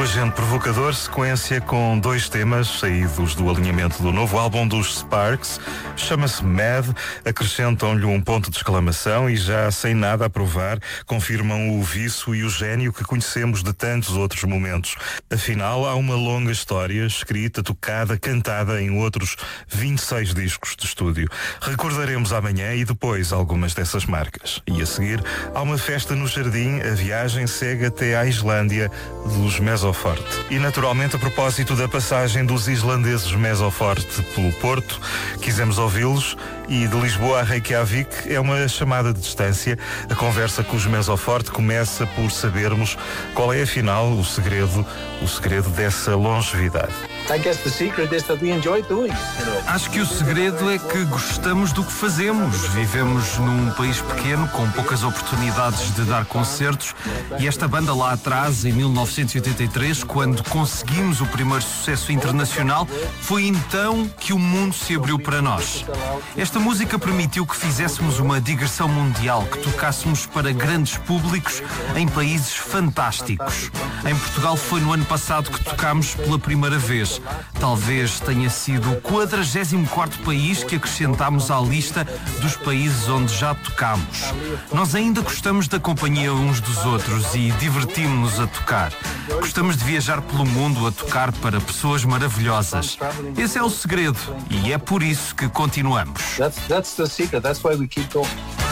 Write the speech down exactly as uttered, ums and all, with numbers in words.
agente provocador, sequência com dois temas saídos do alinhamento do novo álbum dos Sparks. Chama-se Mad, acrescentam-lhe um ponto de exclamação e já sem nada a provar, confirmam o vício e o gênio que conhecemos de tantos outros momentos. Afinal, há uma longa história, escrita, tocada, cantada em outros vinte e seis discos de estúdio. Recordaremos amanhã e depois algumas dessas marcas. E a seguir, há uma festa no jardim, a viagem segue até à Islândia dos Mesoforte. E naturalmente, a propósito da passagem dos islandeses Mesoforte pelo Porto, quisemos ouvi-los e de Lisboa a Reykjavik é uma chamada de distância. A conversa com os Mesoforte começa por sabermos qual é afinal o segredo, o segredo dessa longevidade. Acho que o segredo é que gostamos do que fazemos. Vivemos num país pequeno, com poucas oportunidades de dar concertos, e esta banda lá atrás, em mil novecentos e oitenta e três, quando conseguimos o primeiro sucesso internacional, foi então que o mundo se abriu para nós. Esta música permitiu que fizéssemos uma digressão mundial, que tocássemos para grandes públicos em países fantásticos. Em Portugal foi no ano passado que tocámos pela primeira vez. Talvez tenha sido o quadragésimo quarto país que acrescentámos à lista dos países onde já tocámos. Nós ainda gostamos da companhia uns dos outros e divertimos-nos a tocar. Gostamos de viajar pelo mundo a tocar para pessoas maravilhosas. Esse é o segredo e é por isso que continuamos. That's, that's the secret. That's why we keep going.